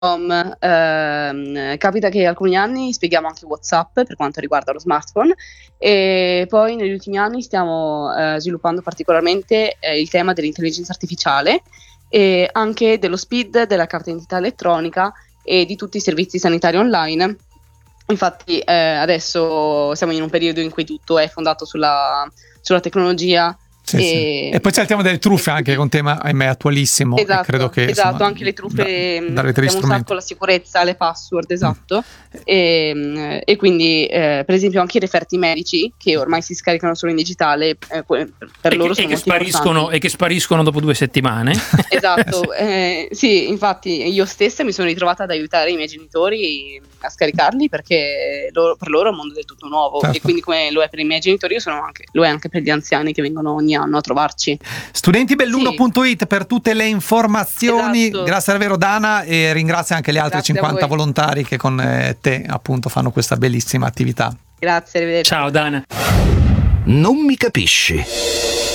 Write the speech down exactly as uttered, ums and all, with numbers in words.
ehm, capita che alcuni anni spieghiamo anche WhatsApp per quanto riguarda lo smartphone, e poi negli ultimi anni stiamo eh, sviluppando particolarmente eh, il tema dell'intelligenza artificiale e anche dello SPID, della carta d'identità elettronica e di tutti i servizi sanitari online. Infatti eh, adesso siamo in un periodo in cui tutto è fondato sulla, sulla tecnologia. Sì, e, sì. E poi c'è il tema delle truffe, anche che è un tema ahimè attualissimo. Esatto, e credo che, esatto, insomma, anche le truffe, da, dare degli abbiamo un strumenti. sacco la sicurezza, le password, esatto. Mm. E, e quindi eh, per esempio anche i referti medici che ormai si scaricano solo in digitale, eh, per e loro che, sono e che molto spariscono importanti. e che spariscono dopo due settimane. Esatto, eh, sì, infatti io stessa mi sono ritrovata ad aiutare i miei genitori a scaricarli perché loro, per loro è un mondo del tutto nuovo, certo. E quindi come lo è per i miei genitori, io sono anche, lo è anche per gli anziani che vengono ogni anno a trovarci. Studentibelluno punto it per tutte le informazioni. Esatto. Grazie davvero Dana, e ringrazio anche gli altri Grazie a cinquanta voi. volontari che con eh, te appunto fanno questa bellissima attività. Grazie, arrivederci. Ciao Dana. Non mi capisci.